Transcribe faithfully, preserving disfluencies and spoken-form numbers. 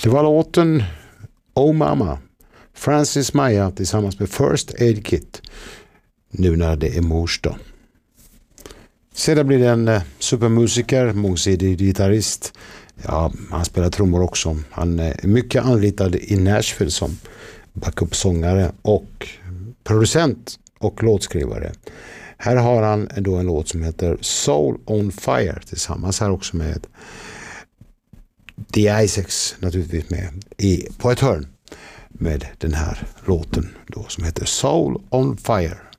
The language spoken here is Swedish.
Det var låten Oh Mama, Francis Maya tillsammans med First Aid Kit, nu när det är mors dag. Sedan blir det en supermusiker, mångsidig gitarrist. Ja, han spelar trummor också. Han är mycket anlitad i Nashville som backup-sångare och producent och låtskrivare. Här har han då en låt som heter Soul on Fire tillsammans här också med The Isaacs naturligtvis med i, på ett hörn med den här låten då som heter Soul on Fire.